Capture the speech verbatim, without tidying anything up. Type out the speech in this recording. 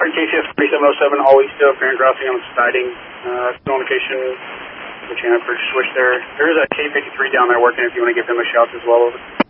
K C S forty-seven oh seven, all east of Grand Crossing on Siding. Uh, still on location, the channel for switch there. There is a K fifty-three down there working if you want to give them a shout as well. Over.